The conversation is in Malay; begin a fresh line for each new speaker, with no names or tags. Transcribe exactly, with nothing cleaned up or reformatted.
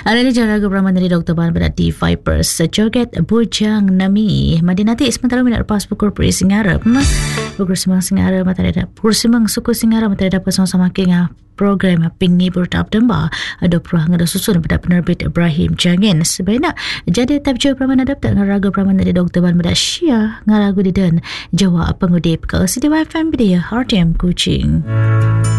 Ada ni jalan lagu Brahman dari Doktor Ban pada di Vipers Joget Bujang Nami Madinati sementara minat lepas pukul peri Singarap pukul semang Singarap mata ada pukul semang suku Singarap mata ada bersama-sama kengah program Pingi Bertap Demba ada peruah ada susun pada penerbit Ibrahim Jangin sebenarnya jadi tabjur Brahman adap tak ngaraga Brahman dari Doktor Ban pada Syia ngaragu di dan Jawa pengudip ke C D Y F M dia R T M Kuching.